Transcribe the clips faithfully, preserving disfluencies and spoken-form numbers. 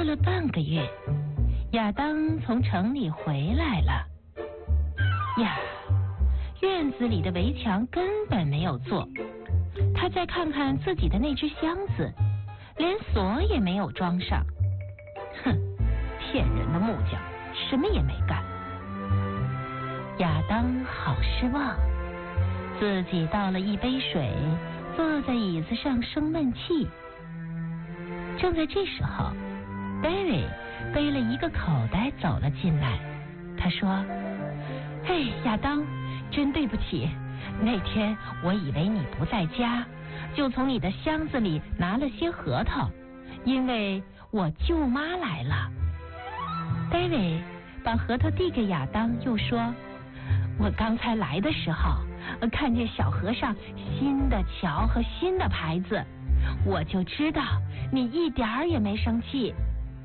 过了半个月，亚当从城里回来了。呀，院子里的围墙根本没有做。他再看看自己的那只箱子，连锁也没有装上。哼，骗人的木匠，什么也没干。亚当好失望，自己倒了一杯水，坐在椅子上生闷气。正在这时候，David背了一个口袋走了进来。他说：嘿，亚当，真对不起，那天我以为你不在家，就从你的箱子里拿了些核桃，因为我舅妈来了。David把核桃递给亚当，又说：我刚才来的时候看见小河上新的桥和新的牌子，我就知道你一点儿也没生气。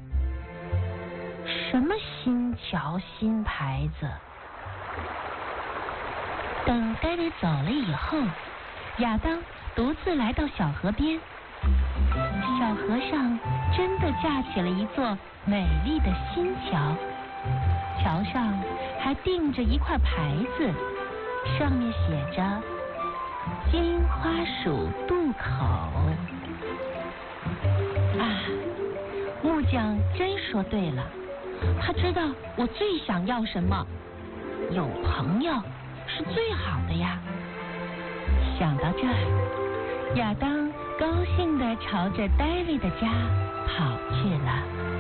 什么新桥新牌子？等David走了以后，亚当独自来到小河边。小河上真的架起了一座美丽的新桥，桥上还钉着一块牌子，上面写着金花鼠渡口。啊，木匠真说对了，他知道我最想要什么，有朋友是最好的呀。想到这儿，亚当高兴地朝着David的家跑去了。